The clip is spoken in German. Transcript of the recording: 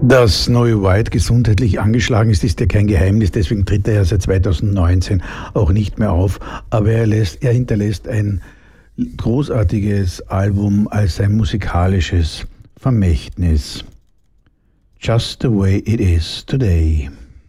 Dass Snowy White gesundheitlich angeschlagen ist, ist ja kein Geheimnis. Deswegen tritt er ja seit 2019 auch nicht mehr auf. Aber er hinterlässt ein großartiges Album als sein musikalisches Vermächtnis. Just the way it is today.